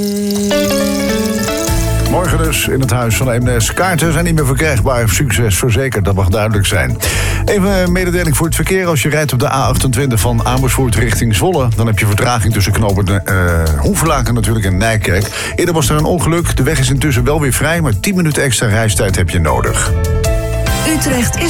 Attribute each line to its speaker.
Speaker 1: Morgen dus in het huis van Eemnes. Kaarten zijn niet meer verkrijgbaar. Succes verzekerd, dat mag duidelijk zijn. Even een mededeling voor het verkeer. Als je rijdt op de A28 van Amersfoort richting Zwolle, dan heb je vertraging tussen knopen Hoevelaken natuurlijk en Nijkerk. Eerder was er een ongeluk. De weg is intussen wel weer vrij, maar 10 minuten extra reistijd heb je nodig.
Speaker 2: Utrecht is